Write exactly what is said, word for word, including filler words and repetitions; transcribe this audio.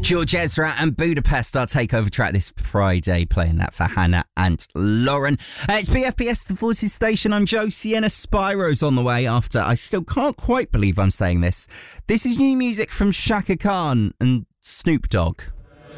George Ezra and Budapest, our takeover track this Friday, playing that for Hannah and Lauren. Uh, it's B F B S, the Voices Station. I'm Joe Sienna. Spyro's on the way after. I still can't quite believe I'm saying this. This is new music from Shaka Khan and Snoop Dogg.